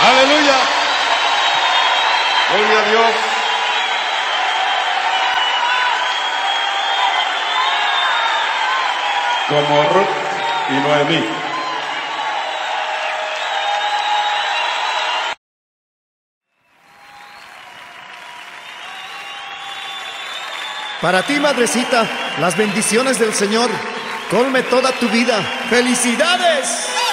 Aleluya. Gloria a Dios. Como Ruth y Noemí. Para ti, madrecita, las bendiciones del Señor colme toda tu vida. ¡Felicidades!